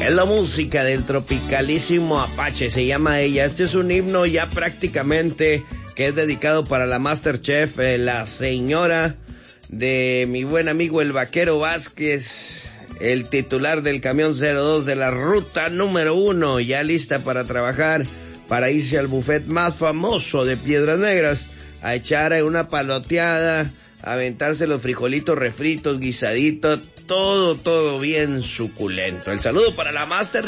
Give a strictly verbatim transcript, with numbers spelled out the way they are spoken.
Es la música del tropicalísimo Apache, se llama ella. Este es un himno ya prácticamente que es dedicado para la Masterchef, eh, la señora de mi buen amigo el Vaquero Vázquez, el titular del camión cero dos de la ruta número uno, ya lista para trabajar, para irse al buffet más famoso de Piedras Negras, a echar una paloteada, a aventarse los frijolitos refritos, guisaditos, todo, todo bien suculento. El saludo para la Master